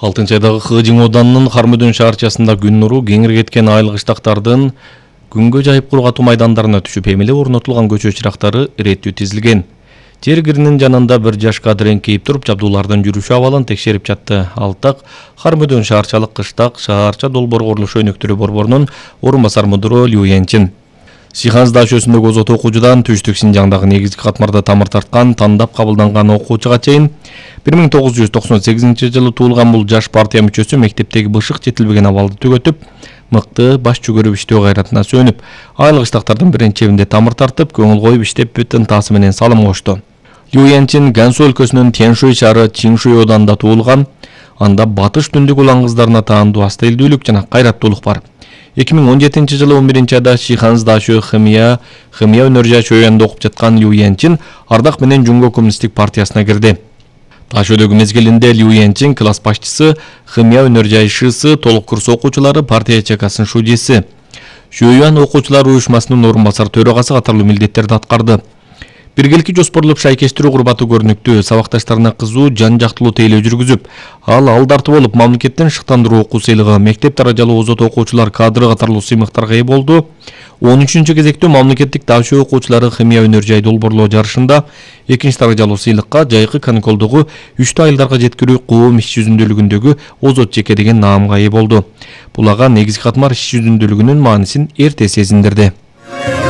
Алтынчайдагы Хыжың оданынын Хармөдөн шаарчасында күн нуру кеңири кеткен айлык ыштактардын күнгө жайып куру катуу майдандарына түшүп, эмеле орнотулган көчө чырактары иреттүү тизилген. Жер киринин жанында бир жаш кадыр эңкейип туруп, жабдуулардын жүрүшү абалын текшерип жатты. Алтак Хармөдөн шаарчалык кыштак шаарча долбоор курулушу өнөктөрү борборунун орун басар мудуру Лю Янчин. Сиханс дашөсүндөгү озот окуучудан Түштүк Синжаңдагы негизги катмарда тамыр тарткан, тандап кабылданган окуучуга чейин 1998 жылы туулган бул жаш партия мүчөсү мектептеги бышык жетилбеген абалды түгөтүп, мыкты баш жүгөрүп иштөө кайратына сөнүп, айлык ыштактардын биринчебинде тамыр тартып, көңүл коюп иштеп ынтасы менен салым кошту. Лю Янчин Гансу өлкөсүнүн Тяншуй шаары Чиншуй оданында туулган. Анда батыш түндүк улан кыздарына таандуу аста элдүүлүк жана кайраттуулук бар. 2017 жылы 11 айда Сиханс дашөө химия өнөр жай чоюнда окуп жаткан Лю Янчин Ардак менен Жумго коммунисттик партиясына кирди. Ташөөдөгү мезгилинде Лю Янчин класс башчысы, химия өнөр жай ШС толук курс окуучулары партия ЧКсынын шудиси. Шүйөн окуучулар уюшмасынын орун басар төрагасы катарлуу милдеттерди аткарды. Биргеликке жоспорлоп шайкештирүү курбаты көрүнүктүү, сабакташтарына кызуу жан жактылуу тейлөө жүргүзүп, ал дарты болуп, мамлекеттен шыктандыруу окуу сыйлыгы, мектеп даражалуу озот окуучулар кадры катарлуу сыймыктарга ээ болду. 13-чү кезектөө мамлекеттик дашөө окуучулары химия өнөр жай долбоорлоо жарышында 2-чи даражалуу сыйлыкка жайкы каникулдугу 3 айылдарга жеткирүү коом иш жүзүндөлүгүндөгү озот жеке деген наамга ээ болду. Бул ага негизги катмар иш жүзүндөлүгүнүн маанисин эрте сезиндирди.